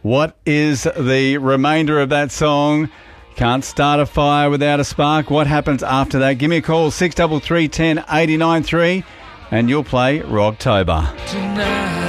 What is the remainder of that song? Can't start a fire without a spark. What happens after that? Give me a call, 633 10 89 3, and you'll play Rocktober.